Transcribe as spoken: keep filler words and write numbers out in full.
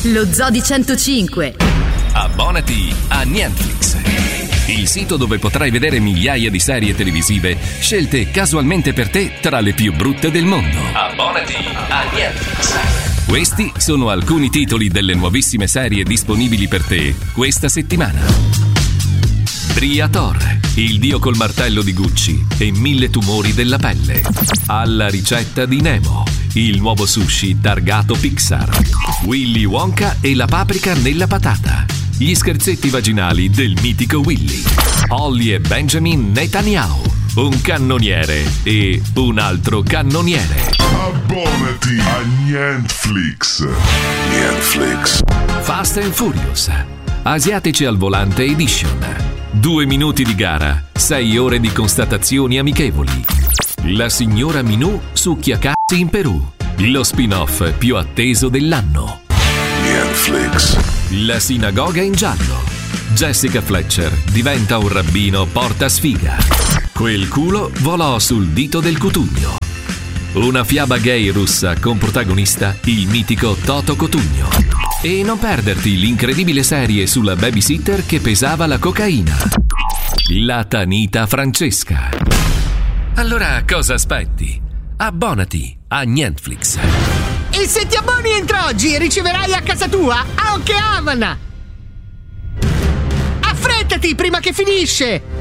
Lo Zoo di centocinque. Abbonati a Netflix, il sito dove potrai vedere migliaia di serie televisive scelte casualmente per te tra le più brutte del mondo. Abbonati a Netflix. Questi sono alcuni titoli delle nuovissime serie disponibili per te questa settimana. Briatore, il dio col martello di Gucci e mille tumori della pelle. Alla ricetta di Nemo, il nuovo sushi targato Pixar. Willy Wonka e la paprika nella patata. Gli scherzetti vaginali del mitico Willy. Holly e Benjamin Netanyahu, un cannoniere e un altro cannoniere. Abbonati a Netflix. Netflix. Fast and Furious, Asiatici al volante edition. Due minuti di gara, sei ore di constatazioni amichevoli. La signora Minù succhia cazzi in Perù, lo spin-off più atteso dell'anno. Netflix. La sinagoga in giallo. Jessica Fletcher diventa un rabbino porta sfiga. Quel culo volò sul dito del cutugno. Una fiaba gay russa con protagonista il mitico Toto Cotugno. E non perderti l'incredibile serie sulla babysitter che pesava la cocaina. La Tanita Francesca. Allora cosa aspetti? Abbonati a Netflix. E se ti abboni entro oggi riceverai a casa tua anche Havana. Affrettati prima che finisce.